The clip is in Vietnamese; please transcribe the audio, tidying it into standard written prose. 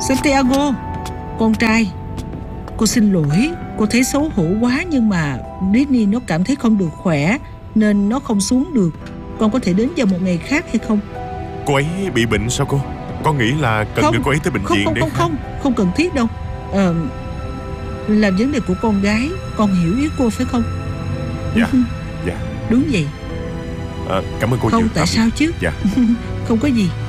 Santiago, con trai, cô xin lỗi. Cô thấy xấu hổ quá, nhưng mà Britney nó cảm thấy không được khỏe nên nó không xuống được. Con có thể đến vào một ngày khác hay không? Cô ấy bị bệnh sao cô? Con nghĩ là cần đưa cô ấy tới bệnh viện để không cần thiết đâu. Là vấn đề của con gái, con hiểu ý cô phải không? Dạ. Dạ. Đúng vậy. Cảm ơn cô. Không, tại sao chứ? Dạ. Không có gì.